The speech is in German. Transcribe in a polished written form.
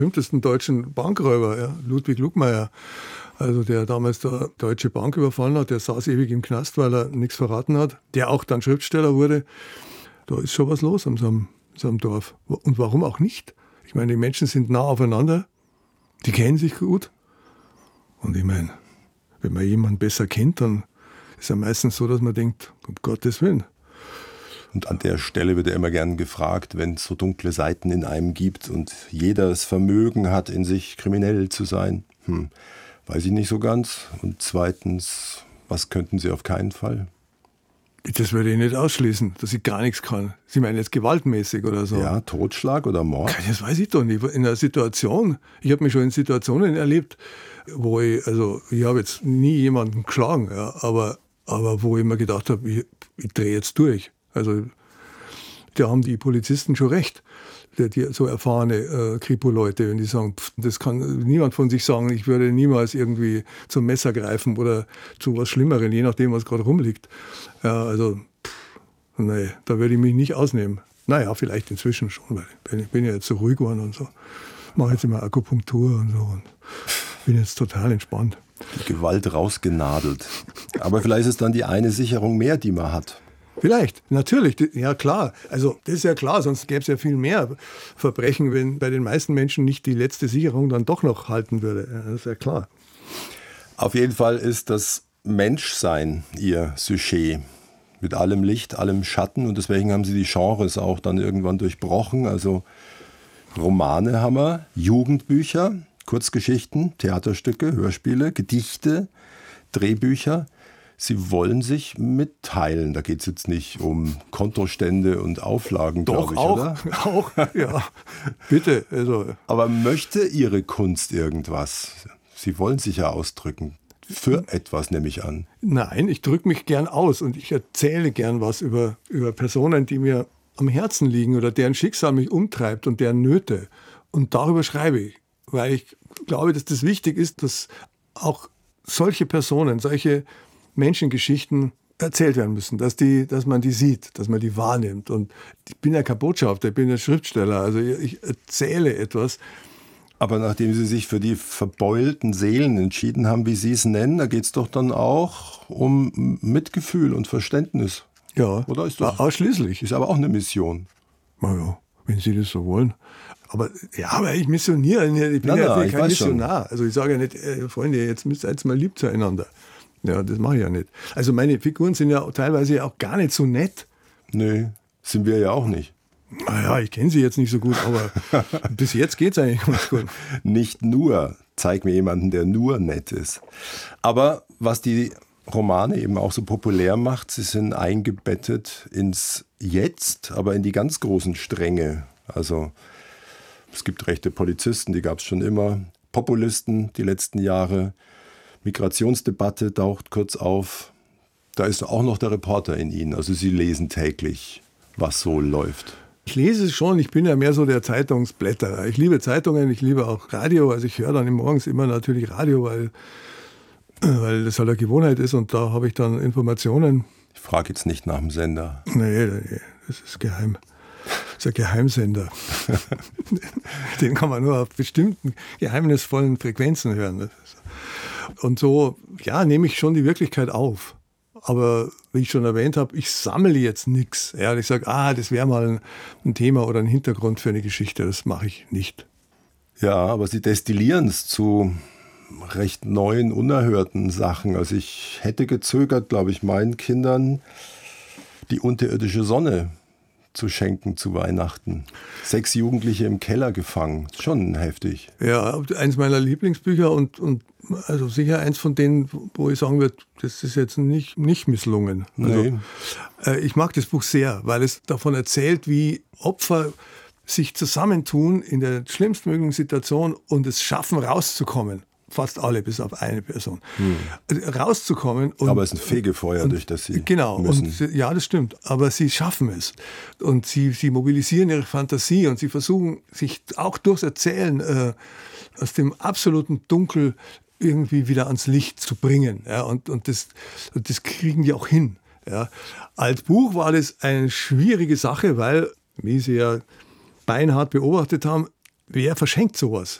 berühmtesten deutschen Bankräuber, ja, Ludwig Lugmeier, also der damals der Deutsche Bank überfallen hat, der saß ewig im Knast, weil er nichts verraten hat, der auch dann Schriftsteller wurde. Da ist schon was los in so einem Dorf. Und warum auch nicht? Ich meine, die Menschen sind nah aufeinander, die kennen sich gut. Und ich meine, wenn man jemanden besser kennt, dann ist es meistens so, dass man denkt, um Gottes Willen. Und an der Stelle wird ja immer gern gefragt, wenn es so dunkle Seiten in einem gibt und jeder das Vermögen hat, in sich kriminell zu sein. Weiß ich nicht so ganz. Und zweitens, was könnten Sie auf keinen Fall? Das würde ich nicht ausschließen, dass ich gar nichts kann. Sie meinen jetzt gewaltmäßig oder so? Ja, Totschlag oder Mord? Das weiß ich doch nicht. In einer Situation, ich habe mich schon in Situationen erlebt, wo ich habe jetzt nie jemanden geschlagen, ja, aber wo ich mir gedacht habe, ich drehe jetzt durch. Also da haben die Polizisten schon recht, die so erfahrene Kripo-Leute, wenn die sagen, das kann niemand von sich sagen, ich würde niemals irgendwie zum Messer greifen oder zu was Schlimmerem, je nachdem, was gerade rumliegt. Ja, also, nee, da würde ich mich nicht ausnehmen. Naja, vielleicht inzwischen schon, weil ich bin ja jetzt so ruhig geworden und so. Mache jetzt immer Akupunktur und so und bin jetzt total entspannt. Die Gewalt rausgenadelt. Aber vielleicht ist es dann die eine Sicherung mehr, die man hat. Vielleicht, natürlich, ja klar. Also das ist ja klar, sonst gäbe es ja viel mehr Verbrechen, wenn bei den meisten Menschen nicht die letzte Sicherung dann doch noch halten würde. Ja, das ist ja klar. Auf jeden Fall ist das Menschsein Ihr Sujet. Mit allem Licht, allem Schatten. Und deswegen haben Sie die Genres auch dann irgendwann durchbrochen. Also Romane haben wir, Jugendbücher, Kurzgeschichten, Theaterstücke, Hörspiele, Gedichte, Drehbücher. Sie wollen sich mitteilen. Da geht es jetzt nicht um Kontostände und Auflagen, glaube ich, oder? Auch, ja. Bitte. Also. Aber möchte Ihre Kunst irgendwas? Sie wollen sich ja ausdrücken. Für etwas, nehme ich an. Nein, ich drücke mich gern aus und ich erzähle gern was über Personen, die mir am Herzen liegen oder deren Schicksal mich umtreibt und deren Nöte. Und darüber schreibe ich, weil ich glaube, dass das wichtig ist, dass auch solche Personen, solche Menschengeschichten erzählt werden müssen, dass man die sieht, dass man die wahrnimmt. Und ich bin ja kein Botschafter, ich bin ja Schriftsteller, also ich erzähle etwas. Aber nachdem Sie sich für die verbeulten Seelen entschieden haben, wie Sie es nennen, da geht es doch dann auch um Mitgefühl und Verständnis. Ja, oder ist das ausschließlich. Ist aber auch eine Mission. Na ja, wenn Sie das so wollen. Aber ich missioniere nicht, ich bin kein Missionar. Also ich sage ja nicht, Freunde, jetzt müsst ihr jetzt mal lieb zueinander. Ja, das mache ich ja nicht. Also meine Figuren sind ja teilweise auch gar nicht so nett. Nee, sind wir ja auch nicht. Naja, ich kenne sie jetzt nicht so gut, aber bis jetzt geht es eigentlich ganz gut. Nicht nur, zeig mir jemanden, der nur nett ist. Aber was die Romane eben auch so populär macht, sie sind eingebettet ins Jetzt, aber in die ganz großen Stränge. Also es gibt rechte Polizisten, die gab es schon immer, Populisten die letzten Jahre, Migrationsdebatte taucht kurz auf. Da ist auch noch der Reporter in Ihnen. Also Sie lesen täglich, was so läuft. Ich lese es schon, ich bin ja mehr so der Zeitungsblätterer. Ich liebe Zeitungen, ich liebe auch Radio. Also ich höre dann morgens immer natürlich Radio, weil das halt eine Gewohnheit ist und da habe ich dann Informationen. Ich frage jetzt nicht nach dem Sender. Nee, das ist geheim. Das ist ein Geheimsender. Den kann man nur auf bestimmten geheimnisvollen Frequenzen hören. Und so, ja, nehme ich schon die Wirklichkeit auf. Aber wie ich schon erwähnt habe, ich sammle jetzt nichts. Ja, ich sage, das wäre mal ein Thema oder ein Hintergrund für eine Geschichte. Das mache ich nicht. Ja, aber Sie destillieren es zu recht neuen, unerhörten Sachen. Also ich hätte gezögert, glaube ich, meinen Kindern die unterirdische Sonne zu schenken zu Weihnachten. 6 Jugendliche im Keller gefangen. Schon heftig. Ja, eins meiner Lieblingsbücher und also sicher eins von denen, wo ich sagen würde, das ist jetzt nicht misslungen. Also, nee. Ich mag das Buch sehr, weil es davon erzählt, wie Opfer sich zusammentun in der schlimmstmöglichen Situation und es schaffen, rauszukommen. Fast alle, bis auf eine Person. Rauszukommen. Und, aber es ist ein Fegefeuer, durch das sie müssen. Und, ja, das stimmt. Aber sie schaffen es. Und sie mobilisieren ihre Fantasie und sie versuchen, sich auch durchs Erzählen aus dem absoluten Dunkel irgendwie wieder ans Licht zu bringen. Ja, und das kriegen die auch hin. Ja. Als Buch war das eine schwierige Sache, weil, wie Sie ja beinhart beobachtet haben, wer verschenkt sowas?